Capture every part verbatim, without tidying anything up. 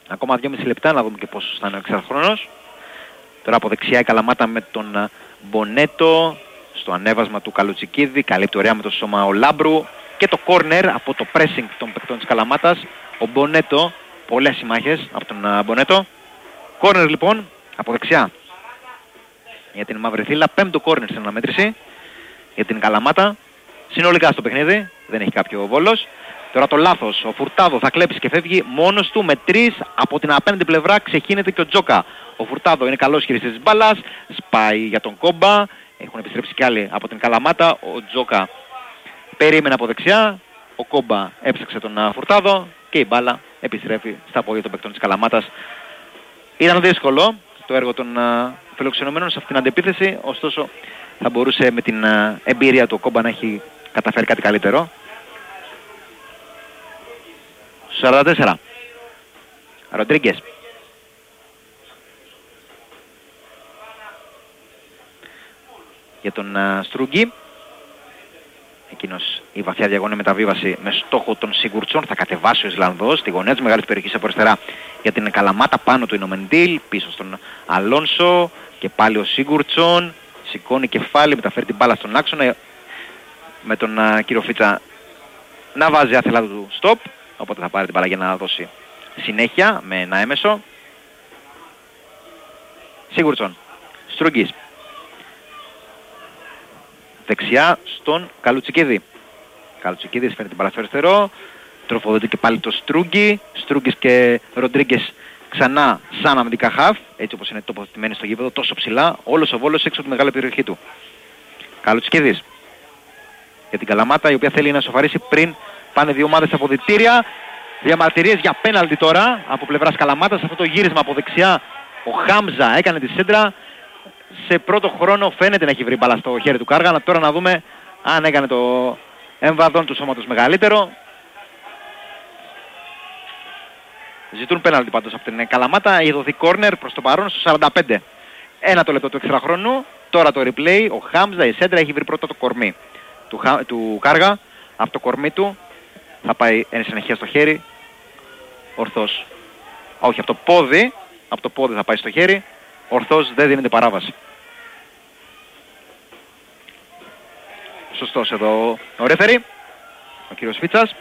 Ακόμα δυόμιση λεπτά να δούμε και πόσο θα είναι ο εξάχρονος. Τώρα από δεξιά η Καλαμάτα με τον Μπονέτο στο ανέβασμα του Καλουτσικίδη. Καλύπτει ωραία με το σώμα ο Λάμπρου. Και το corner από το pressing των παικτών της Καλαμάτας. Ο Μπονέτο, πολλές συμμάχες από τον Μπονέτο. Corner λοιπόν από δεξιά για την Μαύρη Θύλα. Πέμπτο corner στην αναμέτρηση για την Καλαμάτα. Συνολικά στο παιχνίδι δεν έχει κάποιο Βόλος. Τώρα το λάθος, ο Φουρτάδο θα κλέψει και φεύγει μόνος του με τρεις. Από την απέναντι πλευρά ξεχύνεται και ο Τζόκα. Ο Φουρτάδο είναι καλός χειριστής της μπάλας, σπάει για τον Κόμπα. Έχουν επιστρέψει κι άλλοι από την Καλαμάτα. Ο Τζόκα περίμενε από δεξιά. Ο Κόμπα έψαξε τον Φουρτάδο και η μπάλα επιστρέφει στα πόδια των παικτών της Καλαμάτας. Ήταν δύσκολο το έργο των φιλοξενωμένων σε αυτήν την αντεπίθεση, ωστόσο θα μπορούσε με την εμπειρία του ο Κόμπα να έχει καταφέρει κάτι καλύτερο. σαράντα τέσσερα. Ροντρίγκες. Για τον uh, Στρούγκη. Εκείνος η βαθιά διαγώνη μεταβίβαση με στόχο τον Σίγουρτσον. Θα κατεβάσει ο Ισλανδός στη γωνία της μεγάλης περιοχής από αριστερά για την Καλαμάτα. Πάνω του είναι ο Μεντίλ, πίσω στον Αλόνσο και πάλι ο Σίγουρτσον. Σηκώνει κεφάλι, μεταφέρει την μπάλα στον άξονα με τον uh, κύριο Φίτσα να βάζει άθελά του stop. Οπότε θα πάρει την μπάλα για να δώσει συνέχεια με ένα έμεσο. Σίγουρτσον. Στρούγκης. Δεξιά στον Καλουτσικίδη. Καλουτσικίδης φέρνει την μπάλα στο αριστερό. Τροφοδοτεί και πάλι το Στρούγκη. Στρούγκης και Ροντρίγκες ξανά σαν αμυντικά χαφ. Έτσι όπως είναι τοποθετημένοι στο γήπεδο, τόσο ψηλά. Όλος ο Βόλος έξω από τη μεγάλη περιοχή του. Καλουτσικίδης. Για την Καλαμάτα η οποία θέλει να σοφαρίσει πριν πάνε δύο ομάδες στα αποδυτήρια. Διαμαρτυρίες για πέναλτι τώρα από πλευράς Καλαμάτας. Αυτό το γύρισμα από δεξιά ο Χάμζα έκανε τη σέντρα. Σε πρώτο χρόνο φαίνεται να έχει βρει μπάλα στο χέρι του Κάργα. Τώρα να δούμε αν έκανε το εμβαδόν του σώματος μεγαλύτερο. Ζητούν πέναλτι πάντως από την Καλαμάτα. Έχει δοθεί κόρνερ προς το παρόν στο σαράντα πέντε. Ένα το λεπτό του εξτρά χρόνου. Τώρα το replay. Ο Χάμζα η σέντρα έχει βρει πρώτα το κορμί του, του Κάργα. Από το κορμί του θα πάει εν συνεχεία στο χέρι. Ορθώς. Όχι, από το πόδι. Από το πόδι θα πάει στο χέρι. Ορθώς δεν δίνεται παράβαση. Σωστός εδώ ο ρέφερι, ο κύριος Φίτσας.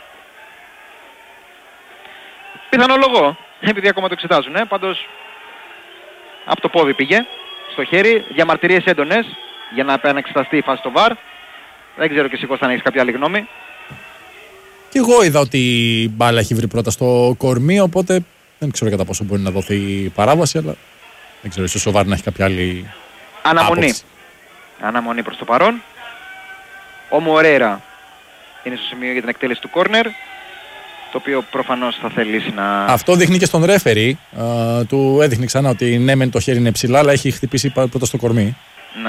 Πιθανό λόγο, επειδή ακόμα το εξετάζουν. Ε. Πάντως από το πόδι πήγε στο χέρι. Διαμαρτυρίες έντονες για να επανεξεταστεί η φάση στο βαρ. Δεν ξέρω και εσύ Κώστα αν έχεις κάποια άλλη γνώμη. Και εγώ είδα ότι η μπάλα έχει βρει πρώτα στο κορμί, οπότε δεν ξέρω κατά πόσο μπορεί να δοθεί παράβαση, αλλά δεν ξέρω, ίσως ο βαρ να έχει κάποια άλλη Αναμονή. άποψη. Αναμονή προς το παρόν. Ο Μορέρα είναι στο σημείο για την εκτέλεση του κόρνερ, το οποίο προφανώς θα θελήσει να... Αυτό δείχνει και στον ρέφερι. Uh, του έδειχνε ξανά ότι ναι μεν το χέρι είναι ψηλά, αλλά έχει χτυπήσει πρώτα στο κορμί. Ναι.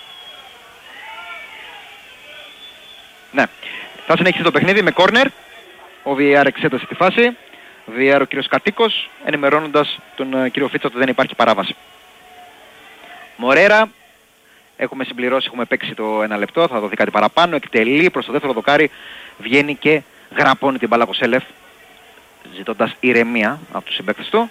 Ναι. Θα συνεχίσει το παιχνίδι με κόρνερ. Ο βι έι αρ εξέτασε τη φάση. βι έι αρ ο κύριος Κατοίκος, ενημερώνοντας τον uh, κύριο Φίτσα ότι δεν υπάρχει παράβαση. Μορέρα. Έχουμε συμπληρώσει, έχουμε παίξει το ένα λεπτό, θα δοθεί κάτι παραπάνω. Εκτελεί προς το δεύτερο δοκάρι, βγαίνει και γραπώνει την μπάλα Κοσέλεφ, ζητώντας ηρεμία από τους συμπαίκτες του.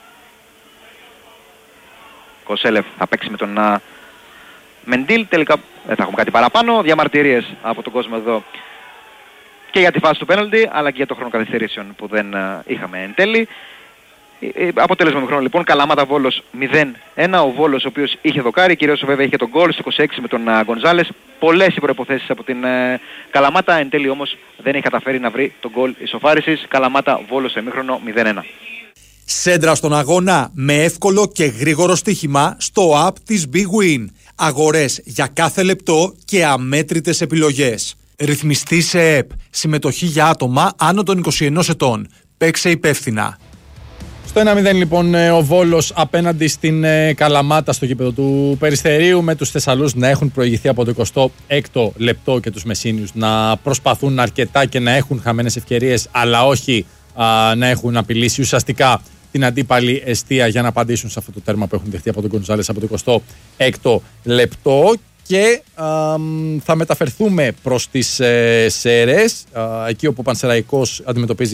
Κοσέλεφ θα παίξει με τον uh, Μεντίλ, τελικά δεν θα έχουμε κάτι παραπάνω. Διαμαρτυρίες από τον κόσμο εδώ και για τη φάση του πέναλτι, αλλά και για το χρόνο καθυστερήσεων που δεν uh, είχαμε εν τέλει. Αποτέλεσμα μικρό λοιπόν, Καλαμάτα Βόλος μηδέν ένα. Ο Βόλος ο οποίος είχε δοκάρει, κυρίως βέβαια είχε τον γκολ στο είκοσι έξι με τον Γκονζάλες. Πολλές οι προϋποθέσεις από την ε, Καλαμάτα, εν τέλει όμως δεν έχει καταφέρει να βρει τον γκολ ισοφάρισης. Καλαμάτα Βόλος σε μήχρονο μηδέν ένα. Σέντρα στον αγώνα με εύκολο και γρήγορο στοίχημα στο app της Big Win. Αγορές για κάθε λεπτό και αμέτρητες επιλογές. Ρυθμιστή σε ΕΠ. Συμμετοχή για άτομα άνω των είκοσι ενός ετών. Παίξε υπεύθυνα. Στο ένα μηδέν λοιπόν ο Βόλος απέναντι στην Καλαμάτα στο γήπεδο του Περιστερίου, με τους Θεσσαλούς να έχουν προηγηθεί από το εικοστό έκτο λεπτό και τους Μεσίνιους να προσπαθούν αρκετά και να έχουν χαμένες ευκαιρίες, αλλά όχι α, να έχουν απειλήσει ουσιαστικά την αντίπαλη εστία για να απαντήσουν σε αυτό το τέρμα που έχουν δεχτεί από τον Γκονζάλες από το εικοστό έκτο λεπτό. Και α, θα μεταφερθούμε προς τις ε, Σέρρες, εκεί όπου ο Πανσεραϊκός αντιμετωπίζει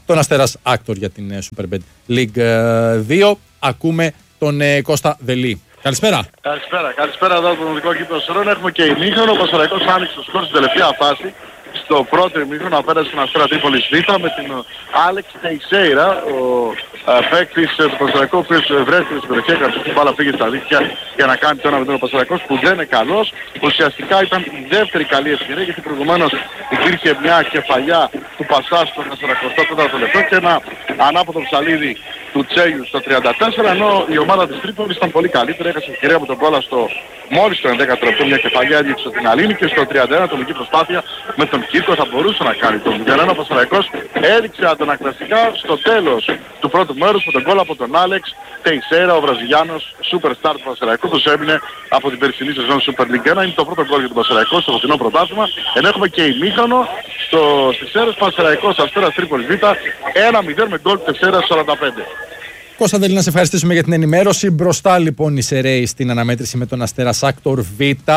τον Αστέρας Άκτορ για την Superbet League δύο. Ακούμε τον Κώστα Δελή. Καλησπέρα. Καλησπέρα. Καλησπέρα εδώ από τον δικό κήπο Σερών. Έχουμε και ημίχρονο. Ο Πασαραϊκός άνοιξε το σκορ στην τελευταία φάση. Στο πρώτο ημίχρονο απέρασε στην Αστέρα Τρίπολης Β με την Άλεξ Τεϊσέιρα, ο παίκτης του Πασαραϊκού, ο οποίος βρέθηκε στην περιοχή, έκανε την μπάλα, πήγε στα δίχτυα για να κάνει το ένα μηδέν ο Πασαραϊκός, που δεν είναι καλός. Ουσιαστικά ήταν η δεύτερη καλή ευκαιρία, γιατί προηγουμένως υπήρχε μια κεφαλιά του Πασά στο σαράντα λεπτό και ένα ανάποδο ψαλίδι του Τσέιου στο τριάντα τέσσερα, ενώ η ομάδα της Τρίπολης ήταν πολύ καλύτερη, έχασε ευκαιρία από τον Κόλλα στο μόλις το ενδέκατο λεπτό, μια κεφαλιά έδειξε την Αλήνη, και στο τριάντα ένα ατομική προσπάθεια με τον Κίκο θα μπορούσε να κάνει το μηδέν ένα. Ο Πασαραϊκός έδειξε αντανακλαστικά στο τέλος του πρώτου μέρους με τον γκολ από τον Άλεξ Τεϊσέιρα, ο Βραζιλιάνος superstar του Πασαραϊκού, που έμεινε από την περσινή σεζόν Super League ένα. Είναι το πρώτο γκολ για τον Πασαραϊκό στο φετινό πρωτάθλημα. Ενώ έχουμε και ημίχρονο στο στις αίρες Πασαραϊκός Αστέρας Τρίπολης Β ένα μηδέν με γκολ Τεϊσέιρα σαράντα πέντε. Κώστα, θέλει να σε ευχαριστήσουμε για την ενημέρωση. Μπροστά λοιπόν οι Σεραίοι στην αναμέτρηση με τον Αστέρα Άκτορ Β.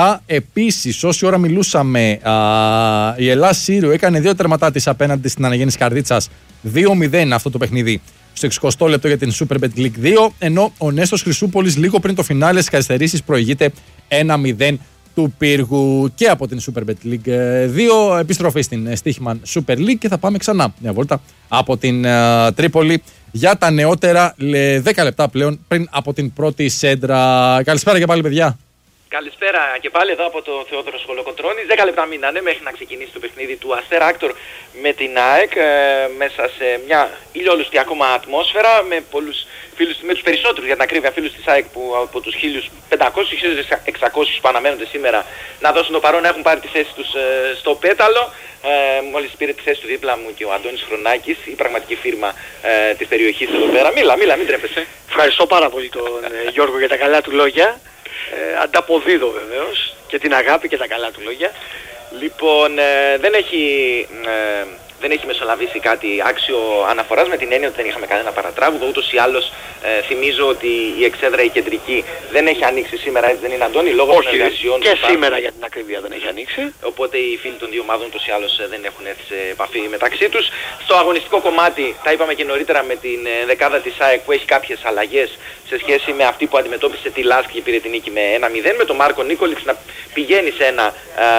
Επίσης, όση ώρα μιλούσαμε, α, η Ελλάς Σύριο έκανε δύο τερματά της απέναντι στην Αναγέννηση Καρδίτσας. δύο μηδέν αυτό το παιχνίδι στο εξηκοστό λεπτό για την Superbet League δύο. Ενώ ο Νέστος Χρυσούπολης λίγο πριν το φινάλε στις καθυστερήσεις προηγείται ένα μηδέν του Πύργου. Και από την Superbet League δύο επιστροφή στην Στίχημαν Super League και θα πάμε ξανά μια βόλτα από την uh, Τρίπολη για τα νεότερα δέκα λεπτά πλέον πριν από την πρώτη σέντρα. Καλησπέρα και πάλι, παιδιά. Καλησπέρα και πάλι εδώ από το Θεόδωρο Κολοκοτρώνης. δέκα λεπτά μείνανε μέχρι να ξεκινήσει το παιχνίδι του Αστέρα Άκτορ με την ΑΕΚ, ε, μέσα σε μια ηλιόλουστη ακόμα ατμόσφαιρα, με πολλούς φίλους, με τους περισσότερους για την ακρίβεια φίλους της ΑΕΚ, που από τους χίλια πεντακόσιους με χίλια εξακόσιους που αναμένονται σήμερα να δώσουν το παρόν, έχουν πάρει τη θέση τους ε, στο πέταλο. Ε, μόλις πήρε τη θέση του δίπλα μου και ο Αντώνης Χρονάκης, η πραγματική φίρμα ε, της περιοχής εδώ πέρα. Μίλα, μίλα, μην τρέπεσαι. Ευχαριστώ πάρα πολύ τον ε, Γιώργο για τα καλά του λόγια. Ε, ανταποδίδω βεβαίως και την αγάπη και τα καλά του λόγια. Λοιπόν, ε, δεν έχει... Ε, δεν έχει μεσολαβήσει κάτι άξιο αναφοράς, με την έννοια ότι δεν είχαμε κανένα παρατράγουδο. Ούτως ή άλλως ε, θυμίζω ότι η εξέδρα η κεντρική δεν έχει ανοίξει σήμερα, έτσι δεν είναι, Αντώνη, λόγω των εργασιών. Και σήμερα για την ακρίβεια δεν έχει ανοίξει. Οπότε οι φίλοι των δύο ομάδων ούτως ή άλλως δεν έχουν έρθει σε επαφή μεταξύ τους. Στο αγωνιστικό κομμάτι, τα είπαμε και νωρίτερα, με την δεκάδα της ΑΕΚ που έχει κάποιες αλλαγές σε σχέση με αυτή που αντιμετώπισε τη Λάσκ και πήρε την νίκη με ένα μηδέν, με τον Μάρκο Νίκολιτς να πηγαίνει σε ένα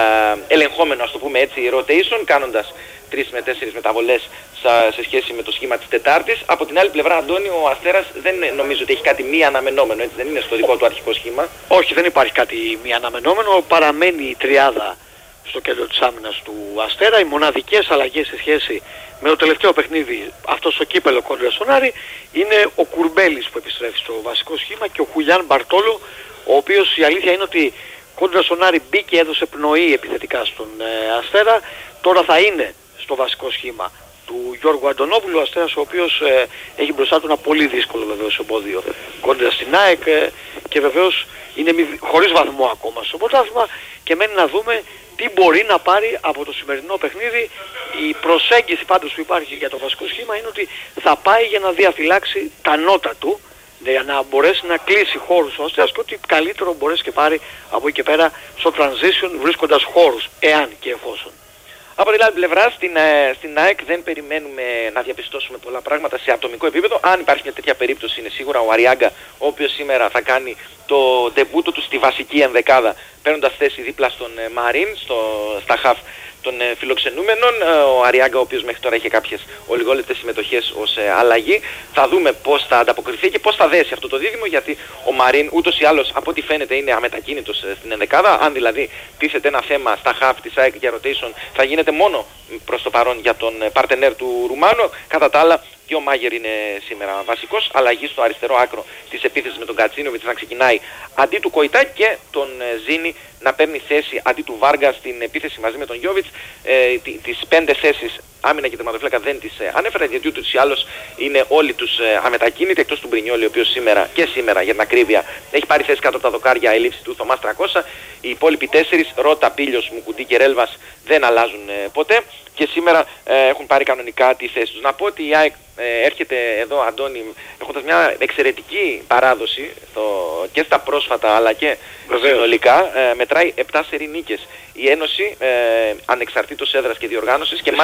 ε, ελεγχόμενο, ας το πούμε έτσι, rotation, κάνοντας τρεις με τέσσερις μεταβολές σε σχέση με το σχήμα της Τετάρτης. Από την άλλη πλευρά, Αντώνη, ο Αστέρας δεν νομίζω ότι έχει κάτι μη αναμενόμενο, έτσι δεν είναι, στο δικό του αρχικό σχήμα. Όχι, δεν υπάρχει κάτι μη αναμενόμενο. Παραμένει η τριάδα στο κέντρο της άμυνας του Αστέρα. Οι μοναδικές αλλαγές σε σχέση με το τελευταίο παιχνίδι, αυτό στο κύπελο κόντρα στον Άρη, είναι ο Κουρμπέλης που επιστρέφει στο βασικό σχήμα και ο Χουλιάν Μπαρτόλο, ο οποίος η αλήθεια είναι ότι κόντρα στον Άρη μπήκε, έδωσε πνοή επιθετικά στον ε, Αστέρα. Τώρα θα είναι στο βασικό σχήμα του Γιώργου Αντωνόπουλου, ο Αστέρας ο οποίος ε, έχει μπροστά του ένα πολύ δύσκολο βεβαίως εμπόδιο κόντρα στην ΑΕΚ ε, και βεβαίως είναι μη, χωρίς βαθμό ακόμα στο πρωτάθλημα, και μένει να δούμε τι μπορεί να πάρει από το σημερινό παιχνίδι. Η προσέγγιση πάντως που υπάρχει για το βασικό σχήμα είναι ότι θα πάει για να διαφυλάξει τα νότα του, για να μπορέσει να κλείσει χώρους ο Αστέρας, και ότι καλύτερο μπορέσει και πάρει από εκεί και πέρα στο transition, βρίσκοντας χώρους, εάν και εφόσον. Από την άλλη πλευρά, στην, στην ΑΕΚ δεν περιμένουμε να διαπιστώσουμε πολλά πράγματα σε ατομικό επίπεδο. Αν υπάρχει μια τέτοια περίπτωση, είναι σίγουρα ο Αριάγκα, ο οποίος σήμερα θα κάνει το ντεμπούτο του στη βασική ενδεκάδα, παίρνοντας θέση δίπλα στον Μαρίν, στο, στα χαφ των φιλοξενούμενων. Ο Αριάγκα, ο οποίος μέχρι τώρα είχε κάποιες ολιγόλεπτες συμμετοχές ως αλλαγή. Θα δούμε πώς θα ανταποκριθεί και πώς θα δέσει αυτό το δίδυμο, γιατί ο Μαρίν ούτως ή άλλως από ό,τι φαίνεται είναι αμετακίνητος στην ενδεκάδα. Αν δηλαδή τίθεται ένα θέμα στα χαφ της ΑΕΚ για rotation, θα γίνεται μόνο προς το παρόν για τον παρτενέρ του Ρουμάνο. Κατά τα άλλα, και ο Μάγερ είναι σήμερα βασικός. Αλλαγή στο αριστερό άκρο της επίθεσης με τον Κατσίνοβιτς να ξεκινάει αντί του Κοϊτά και τον Ζήνη να παίρνει θέση αντί του Βάργα στην επίθεση μαζί με τον Γιόβιτς. Ε, τις πέντε θέσεις άμυνα και τερματοφύλακα δεν τις ε, ανέφερα, γιατί ούτως ή άλλως είναι όλοι τους ε, αμετακίνητοι, εκτός του Μπρινιόλη, ο οποίος σήμερα και σήμερα για την ακρίβεια έχει πάρει θέση κάτω από τα δοκάρια, ελήψη του Θωμάς τριακόσια. Οι υπόλοιποι τέσσερις, Ρώτα, Πίλιος, Μουκουτί και Ρέλβας, δεν αλλάζουν ε, ποτέ και σήμερα ε, έχουν πάρει κανονικά τη θέση τους. Να πω ότι η ΑΕΚ ε, έρχεται εδώ, Αντώνη, έχοντας μια εξαιρετική παράδοση στο, και στα πρόσφατα αλλά και συνολικά, ε, μετράει επτά σερί νίκες. Η Ένωση, ε, ανεξαρτήτως έδρας και διοργάνωσης, και σε μάλιστα αντίθεση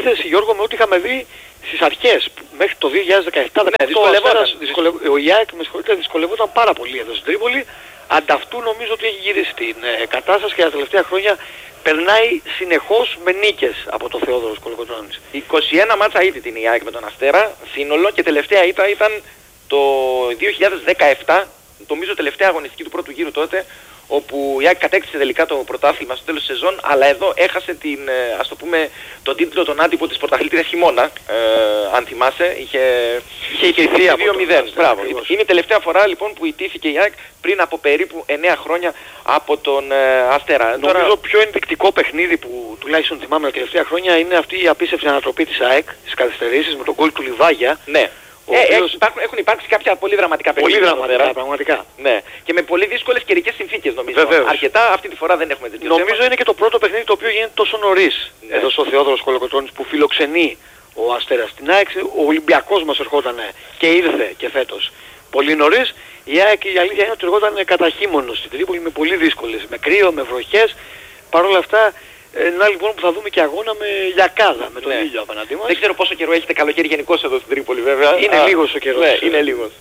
αντίθεση, Γιώργο, με ό,τι είχαμε δει στις αρχές, μέχρι το δύο χιλιάδες δεκαεπτά Ναι, δυσκολευόταν. δυσκολευ... ο Ιάκ με συγχωρείτε, δυσκολευόταν πάρα πολύ εδώ στην Τρίπολη. Ανταυτού νομίζω ότι έχει γυρίσει την ε, κατάσταση και τα τελευταία χρόνια περνάει συνεχώς με νίκες από το Θεόδωρος Κολοκοτρώνης. είκοσι ένα μάτσα ήδη την Ιάκ με τον Αστέρα, σύνολο, και τελευταία ήττα ήταν το δύο χιλιάδες δεκαεπτά, νομίζω τελευταία αγωνιστική του πρώτου γύρου τότε, όπου η ΑΕΚ κατέκτησε τελικά το πρωτάθλημα στο τέλος της σεζόν, αλλά εδώ έχασε την, ας το πούμε, τον τίτλο τον άτυπο της πρωταθλήτριας χειμώνα, ε, αν θυμάσαι, είχε, είχε ιτηθεί δύο μηδέν. Μπράβο. Είναι η τελευταία φορά λοιπόν που ιτήθηκε η ΑΕΚ πριν από περίπου εννέα χρόνια από τον ε, Αστέρα. Νομίζω Τώρα... πιο ενδεικτικό παιχνίδι που τουλάχιστον θυμάμαι τα τελευταία χρόνια είναι αυτή η απίστευτη ανατροπή της ΑΕΚ, τις καθυστερήσεις με τον γκολ του Λιβάγια. Ναι. Ε, οποίος... υπάρχουν, έχουν υπάρξει κάποια πολύ δραματικά παιχνίδια. Πολύ δραματικά, πραγματικά. Ναι. Και με πολύ δύσκολες καιρικές συνθήκες νομίζω. Βεβαίως. Αρκετά αυτή τη φορά δεν έχουμε τέτοιο θέμα. Νομίζω είναι και το πρώτο παιχνίδι το οποίο γίνεται τόσο νωρίς. Ναι. Εδώ στο Θεόδωρος Κολοκοτρώνης που φιλοξενεί ο Αστέρας στην ΑΕΚ. Ο Ολυμπιακός μας ερχόταν και ήρθε και φέτος πολύ νωρίς. Η ΑΕΚ η αλήθεια είναι ότι ερχόταν κατά χείμωνο στην Τρίπολη με πολύ δύσκολες. Με κρύο, με βροχές. Παρ' όλα αυτά. Να λοιπόν που θα δούμε και αγώνα με λιακάδα, με τον ναι. ήλιο απέναντί μας. Δεν ξέρω πόσο καιρό έχετε καλοκαίρι γενικώς εδώ στην Τρίπολη βέβαια. Είναι Α, λίγος ο καιρός. Ναι, είναι λίγος.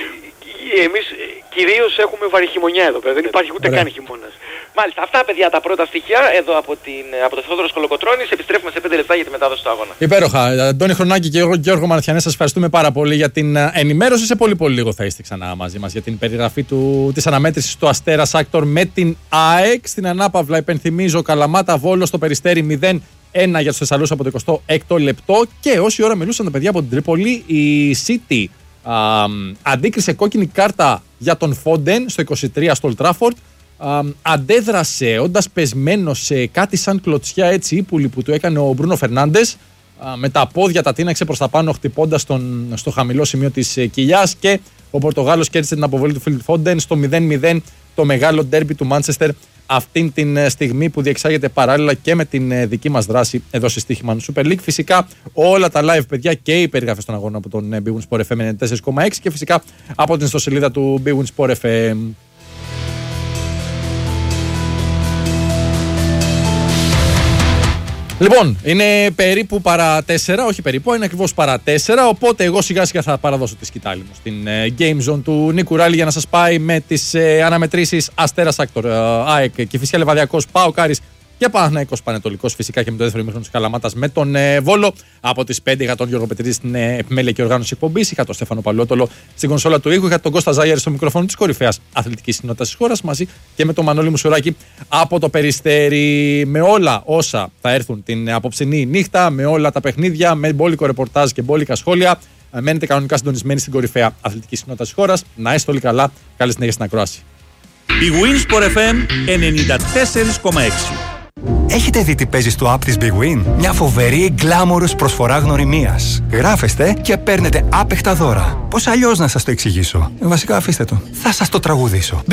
Εμείς κυρίως έχουμε βαρυχημονιά εδώ πέρα, δεν υπάρχει ούτε Ωραία. καν χειμώνας. Μάλιστα, αυτά παιδιά τα πρώτα στοιχεία εδώ από, την, από το Θεόδωρος Κολοκοτρώνης. Επιστρέφουμε σε πέντε λεπτά για τη μετάδοση του αγώνα. Υπέροχα. Αντώνη Χρονάκη και Γιώργο, Γιώργο Μαρθιανέ, σας ευχαριστούμε πάρα πολύ για την ενημέρωση. Σε πολύ πολύ λίγο θα είστε ξανά μαζί μας για την περιγραφή του, της αναμέτρησης του Αστέρα Άκτορ με την ΑΕΚ. Στην ανάπαυλα υπενθυμίζω Καλαμάτα Βόλο στο Περιστέρι μηδέν ένα για τους Θεσσαλούς από το εικοστό έκτο λεπτό. Και όση ώρα μιλούσαν τα παιδιά από την Τρίπολη, η City α, αντίκρισε κόκκινη κάρτα για τον Φόντεν στο είκοσι τρία στο Old Trafford. Α, αντέδρασε όντας πεσμένο σε κάτι σαν κλωτσιά έτσι ύπουλη που του έκανε ο Μπρούνο Φερνάντες, με τα πόδια τα τίναξε προς τα πάνω χτυπώντας τον, στο χαμηλό σημείο της ε, κοιλιάς, και ο Πορτογάλος κέρδισε την αποβολή του Φίλιπ Φόντεν στο μηδέν μηδέν, το μεγάλο ντέρμπι του Μάντσεστερ αυτήν την στιγμή που διεξάγεται παράλληλα και με την ε, δική μας δράση εδώ στη Στοίχημαν Super League. Φυσικά όλα τα live παιδιά και οι περιγραφές των αγώνων από τον ε, Big Win Sport εφ εμ ενενήντα τέσσερα κόμμα έξι και φυσικά από την ιστοσελίδα του Big Win Sport εφ εμ. Λοιπόν, είναι περίπου παρά τέσσερα, όχι περίπου, είναι ακριβώς παρά τέσσερα, οπότε εγώ σιγά σιγά θα παραδώσω τη σκητάλη μου στην uh, Game Zone του Νίκου Ράλη για να σας πάει με τις uh, αναμετρήσεις Αστέρας Άκτορ, uh, ΑΕΚ, Κηφισιά Λεβαδιακός, ΠΑΟΚ Άρης και Παναθηναϊκός Πανετολικός, φυσικά και με το δεύτερο ημίχρονο της Καλαμάτας με τον uh, Βόλο. Από τις πέντε είχα τον Γιώργο Πετρίδη στην uh, επιμέλεια και οργάνωση εκπομπής, είχα τον Στέφανο Παλαιότολο στην κονσόλα του ήχου, είχα τον Κώστα Ζάγιαρη στο μικρόφωνο της κορυφαίας αθλητικής κοινότητας της χώρας, μαζί και με τον Μανώλη Μουσουράκη από το Περιστέρι. Με όλα όσα θα έρθουν την απόψινή νύχτα, με όλα τα παιχνίδια, με μπόλικο ρεπορτάζ και μπόλικα σχόλια, μένετε κανονικά συντονισμένοι στην κορυφαία αθλητική κοινότητα της χώρας. Να είστε όλοι καλά. Καλή συνέχεια στην ακρόαση. Η Win Sport εφ εμ ενενήντα τέσσερα κόμμα έξι. Έχετε δει τι παίζει στο app της Big Win? Μια φοβερή γκλάμορος προσφορά γνωριμίας. Γράφεστε και παίρνετε άπεχτα δώρα. Πώς αλλιώς να σας το εξηγήσω? Βασικά αφήστε το. Θα σας το τραγουδήσω.